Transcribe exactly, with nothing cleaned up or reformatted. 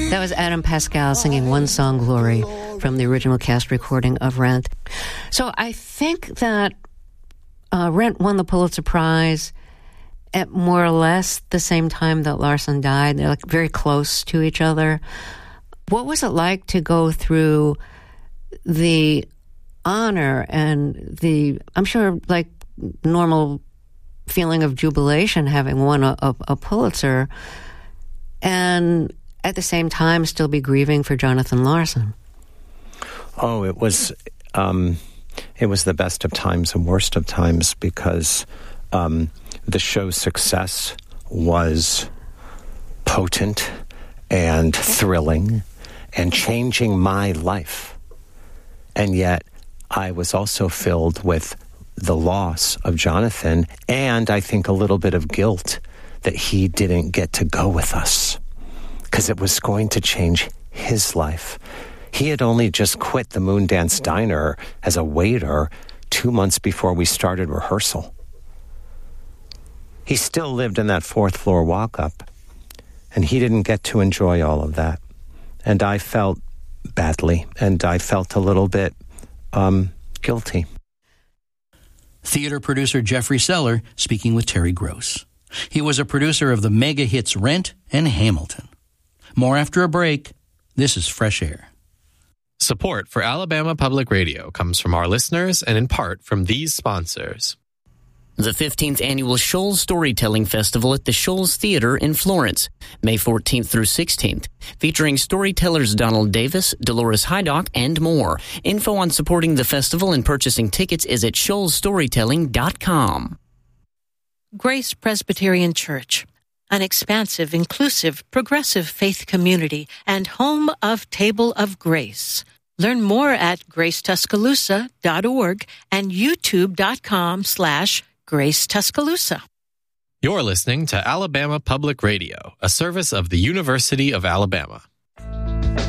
That was Adam Pascal singing One Song Glory from the original cast recording of Rent. So I think that uh, Rent won the Pulitzer Prize at more or less the same time that Larson died. They're like very close to each other. What was it like to go through the honor and the, I'm sure, like normal feeling of jubilation having won a, a, a Pulitzer, and at the same time still be grieving for Jonathan Larson? Oh, it was um, it was the best of times and worst of times, because um, the show's success was potent and thrilling and changing my life. And yet I was also filled with the loss of Jonathan, and I think a little bit of guilt that he didn't get to go with us, because it was going to change his life. He had only just quit the Moondance Diner as a waiter two months before we started rehearsal. He still lived in that fourth floor walk-up, and he didn't get to enjoy all of that. And I felt badly, and I felt a little bit um, guilty. Theater producer Jeffrey Seller speaking with Terry Gross. He was a producer of the mega hits Rent and Hamilton. More after a break. This is Fresh Air. Support for Alabama Public Radio comes from our listeners and in part from these sponsors. The fifteenth Annual Shoals Storytelling Festival at the Shoals Theater in Florence, May fourteenth through sixteenth, featuring storytellers Donald Davis, Dolores Hydock, and more. Info on supporting the festival and purchasing tickets is at shoals storytelling dot com. Grace Presbyterian Church, an expansive, inclusive, progressive faith community and home of Table of Grace. Learn more at grace tuscaloosa dot org and youtube.com slash Grace Tuscaloosa. You're listening to Alabama Public Radio, a service of the University of Alabama.